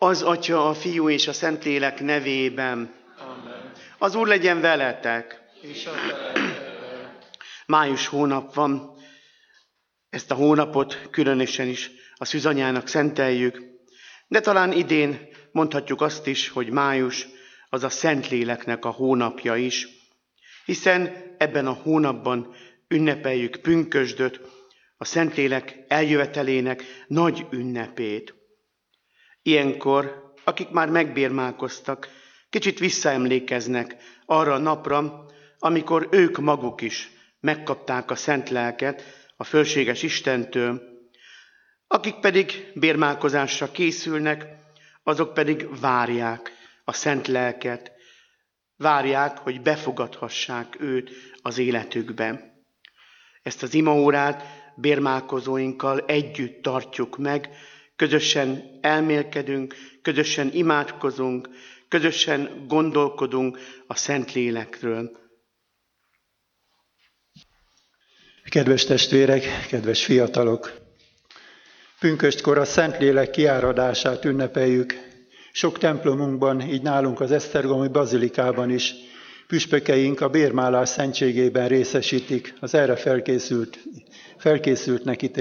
Az Atya, a Fiú és a Szentlélek nevében. Amen. Az Úr legyen veletek. És a te. Május hónap van. Ezt a hónapot különösen is a szűzanyának szenteljük. De talán idén mondhatjuk azt is, hogy május az a Szentléleknek a hónapja is. Hiszen ebben a hónapban ünnepeljük pünkösdöt, a Szentlélek eljövetelének nagy ünnepét. Ilyenkor, akik már megbérmálkoztak, kicsit visszaemlékeznek arra a napra, amikor ők maguk is megkapták a Szent Lelket a fölséges Istentől. Akik pedig bérmálkozásra készülnek, azok pedig várják a Szent Lelket, várják, hogy befogadhassák őt az életükbe. Ezt az imaórát bérmálkozóinkkal együtt tartjuk meg, közösen elmélkedünk, közösen imádkozunk, közösen gondolkodunk a Szentlélekről. Kedves testvérek, kedves fiatalok! Pünköstkor a Szentlélek kiáradását ünnepeljük. Sok templomunkban, így nálunk az Esztergomi Bazilikában is püspökeink a bérmálás szentségében részesítik az erre felkészültnek